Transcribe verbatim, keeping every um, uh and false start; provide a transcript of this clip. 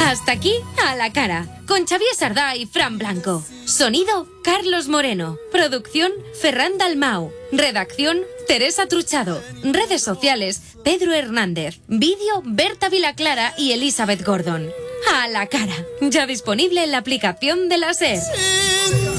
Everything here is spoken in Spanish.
Hasta aquí, A la Cara, con Xavier Sardá y Fran Blanco. Sonido, Carlos Moreno. Producción, Ferran Dalmau. Redacción, Teresa Truchado. Redes sociales, Pedro Hernández. Vídeo, Berta Vilaclara y Elizabeth Gordon. A la Cara, ya disponible en la aplicación de la SER.